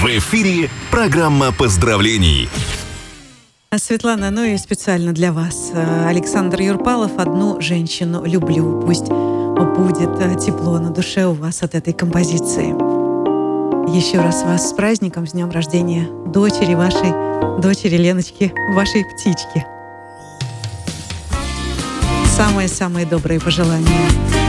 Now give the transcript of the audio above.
В эфире программа поздравлений. Светлана, ну и специально для вас. Александр Юрпалов «Одну женщину люблю». Пусть будет тепло на душе у вас от этой композиции. Еще раз вас с праздником, с днем рождения дочери вашей, дочери Леночки, вашей птички. Самые-самые добрые пожелания.